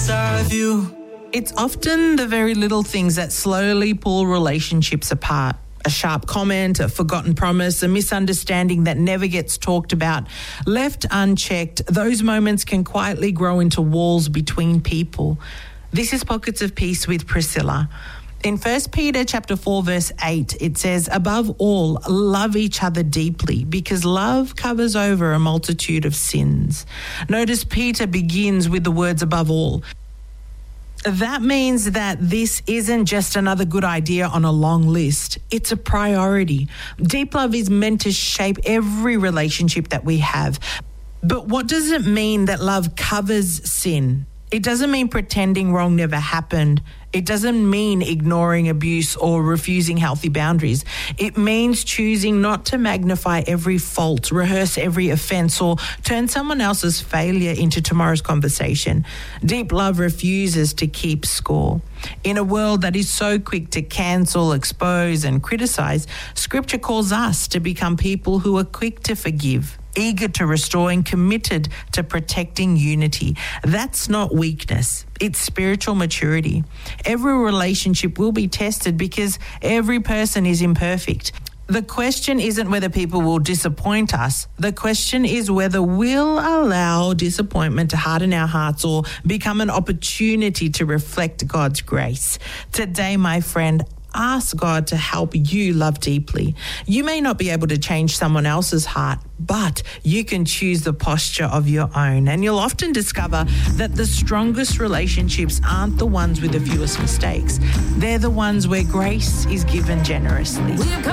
serve you. It's often the very little things that slowly pull relationships apart. A sharp comment, a forgotten promise, a misunderstanding that never gets talked about. Left unchecked, those moments can quietly grow into walls between people. This is Pockets of Peace with Priscilla. In 1 Peter chapter 4, verse 8, it says, above all, love each other deeply, because love covers over a multitude of sins. Notice Peter begins with the words above all. That means that this isn't just another good idea on a long list. It's a priority. Deep love is meant to shape every relationship that we have. But what does it mean that love covers sin? It doesn't mean pretending wrong never happened. It doesn't mean ignoring abuse or refusing healthy boundaries. It means choosing not to magnify every fault, rehearse every offense, or turn someone else's failure into tomorrow's conversation. Deep love refuses to keep score. In a world that is so quick to cancel, expose, and criticize, Scripture calls us to become people who are quick to forgive, eager to restore, and committed to protecting unity. That's not weakness. It's spiritual maturity. Every relationship will be tested because every person is imperfect. The question isn't whether people will disappoint us. The question is whether we'll allow disappointment to harden our hearts or become an opportunity to reflect God's grace. Today, my friend, ask God to help you love deeply. You may not be able to change someone else's heart, but you can choose the posture of your own. And you'll often discover that the strongest relationships aren't the ones with the fewest mistakes. They're the ones where grace is given generously.